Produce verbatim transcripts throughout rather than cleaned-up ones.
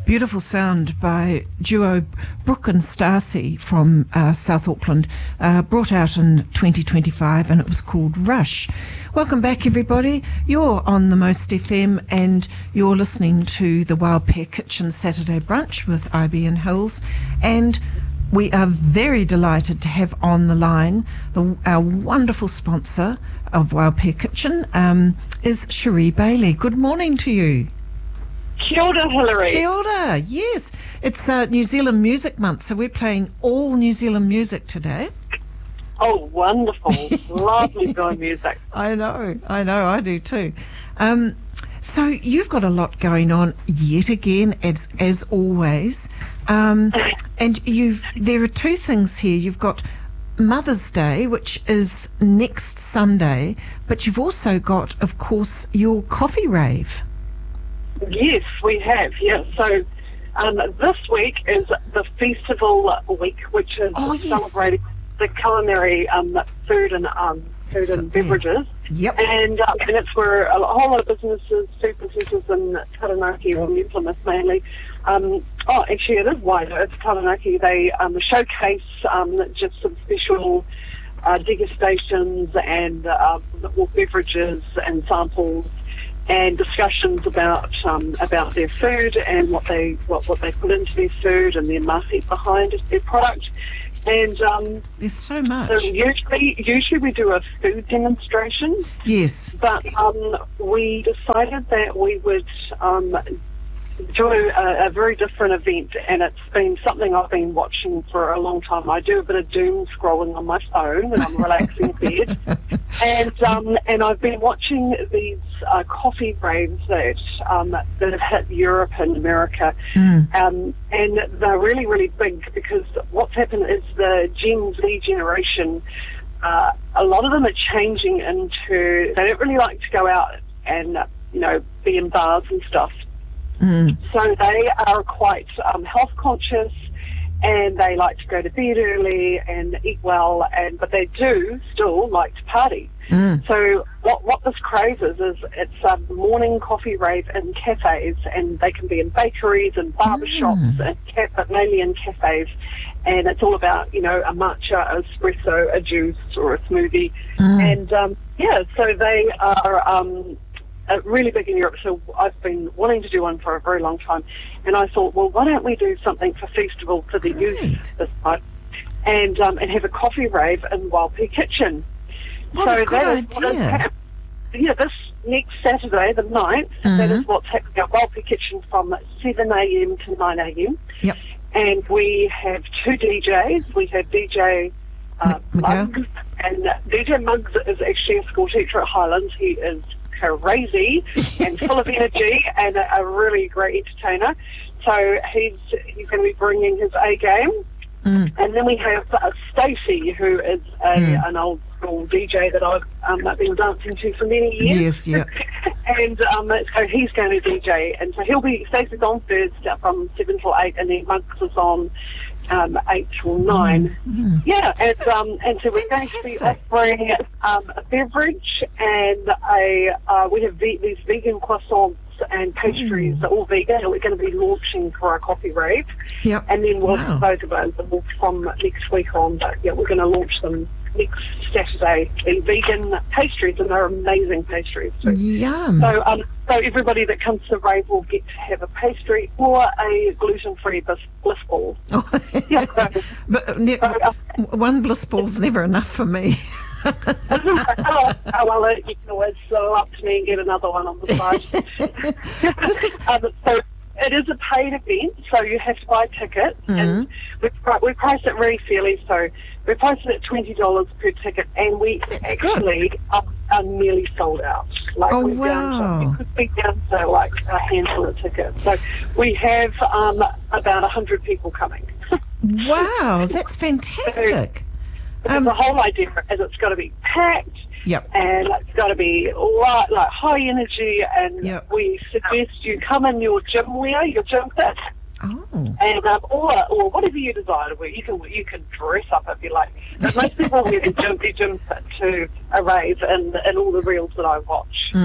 Beautiful sound by duo Brooke and Stacey from uh, South Auckland, uh, brought out in twenty twenty-five, and it was called Rush. Welcome back, everybody. You're on the Most F M and you're listening to the Wild Pear Kitchen Saturday Brunch with I B N Hills, and we are very delighted to have on the line the, our wonderful sponsor of Wild Pear Kitchen um, is Cherie Bailey. Good morning to you. Kia ora, Hilary. Kia ora, yes. It's uh, New Zealand Music Month, so we're playing all New Zealand music today. Oh, wonderful. Lovely going music. I know, I know, I do too. Um, so you've got a lot going on yet again, as as always. Um, and you've there are two things here. You've got Mother's Day, which is next Sunday, but you've also got, of course, your coffee rave. Yes, we have, yeah. So um, this week is the festival week, which is oh, yes. celebrating the culinary um, food and um, food and beverages. Yep. And, um, and it's where a whole lot of businesses, food businesses in Taranaki or New Plymouth mainly, um, oh, actually it is wider, it's Taranaki, they um, showcase um, just some special uh, degustations and uh, beverages and samples and discussions about um, about their food and what they what, what they put into their food and their market behind their product. And um, there's so much. So usually, usually we do a food demonstration. Yes. But um, we decided that we would um, do a, a very different event, and it's been something I've been watching for a long time. I do a bit of doom scrolling on my phone when I'm relaxing in bed, and um, and I've been watching these uh, coffee raves that um, that have hit Europe and America, mm. um, and they're really really big because what's happened is the Gen Z generation. Uh, a lot of them are changing into they don't really like to go out and you know be in bars and stuff. Mm. So they are quite um, health conscious, and they like to go to bed early and eat well, and but they do still like to party. Mm. So what what this crazes is it's a morning coffee rave in cafes, and they can be in bakeries and barbershops, mm. and ca- but mainly in cafes. And it's all about you know a matcha, a espresso, a juice, or a smoothie, mm. and um, yeah, so they are. Um, Uh, really big in Europe, so I've been wanting to do one for a very long time, and I thought, well, why don't we do something for festival for the Great. youth this time, and um, and have a coffee rave in Wild Pear Kitchen. What so a good that is idea. what is hap- yeah, this next Saturday, the ninth, Mm-hmm. that is what's happening at Wild Pear Kitchen from seven a.m. to nine a.m. Yep. And we have two D Js. We have D J uh, M- Muggs, and uh, D J Muggs is actually a school teacher at Highlands. He is crazy and full of energy and a, a really great entertainer. So he's he's going to be bringing his A game. Mm. And then we have uh, Stacey, who is a, Mm. an old school D J that I've um, been dancing to for many years. Yes, yeah. and um, so he's going to D J, and so he'll be Stacey's on Thursday from seven till eight, and then Muggs is on um, eight till nine. Mm. Yeah, and um, and so we're Fantastic. going to be offering um, a beverage, and a uh, we have ve- these vegan croissants and pastries, Mm. all vegan, and we're going to be launching for our coffee rave. Yep. And then we'll Wow. have those available from next week on. But yeah, we're going to launch them next Saturday. The vegan pastries, and they're amazing pastries too. Yum. So, um, so everybody that comes to the rave will get to have a pastry or a gluten-free bliss, bliss ball. Oh. Yeah, so, But ne- so, uh, one bliss ball's never enough for me. oh, oh, well, uh, you can always go up to me and get another one on the side. This is um, so it is a paid event, so you have to buy tickets, Mhm. and we, pri- we price it very fairly. So we price it at twenty dollars per ticket, and we That's actually are, are nearly sold out. Like Oh, we're down wow. to, we could be down to like a handful of tickets. So we have um, about a hundred people coming. wow, that's fantastic. Because Um, the whole idea is it's got to be packed. Yep. And it's got to be light, like high energy, and Yep. we suggest you come in your gym wear, your gym fit, Oh. and um, or, or whatever you desire to wear. You can you can dress up if you like. But most people wear their gym, their gym fit to a rave, and and all the reels that I watch. Mm.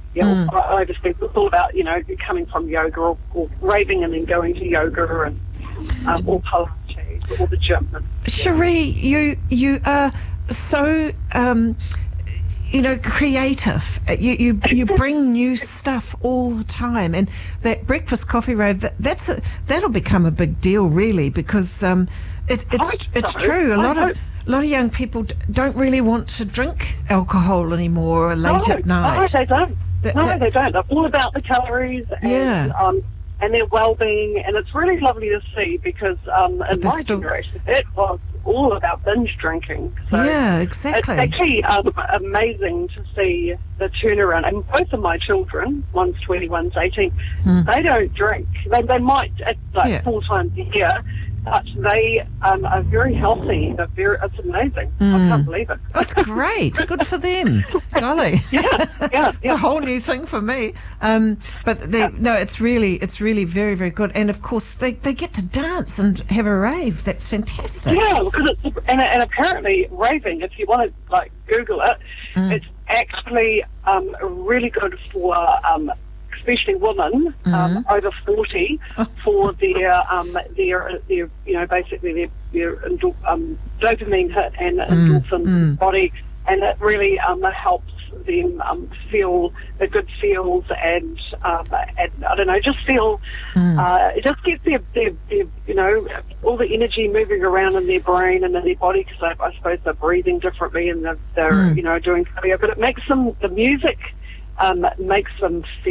you know, Mm. I oversleep. It's all about, you know, coming from yoga or, or raving and then going to yoga and um, or Pilates or the gym. And, Cherie, you you are so um, you know creative. You you you bring new stuff all the time, and that breakfast coffee rave that, that's a, that'll become a big deal, really, because um, it, it's I it's so. true. A I lot of hope- a lot of young people d- don't really want to drink alcohol anymore late no, at night. No, they don't. That- no, that- they don't. They're all about the calories and Yeah. um, and their well-being, and it's really lovely to see because um, in they're my still- generation, it was all about binge drinking. So Yeah, it's exactly. actually um, amazing to see the turnaround. And both of my children, one's twenty, one's eighteen, Mm. they don't drink. They, they might at like Yeah. four times a year, but they um, are very healthy. They're very, it's amazing. I Mm. can't believe it. That's great. Good for them. Golly. Yeah, yeah, It's yeah. a whole new thing for me. Um, but they, no, it's really, it's really very, very good. And of course, they, they get to dance and have a rave. That's fantastic. Yeah, because it's and, and apparently raving. If you want to like Google it, Mm. it's actually um, really good for um, especially women um, over forty Oh. for their um, their their you know basically their their endor- um, dopamine hit and endorphins in the mm. body, and it really um, helps them um, feel the good feels and um, and I don't know, just feel Mm. uh, it just gets their, their, their you know all the energy moving around in their brain and in their body, because I, I suppose they're breathing differently and they're, they're Mm. you know doing cardio, but it makes them the music um, makes them feel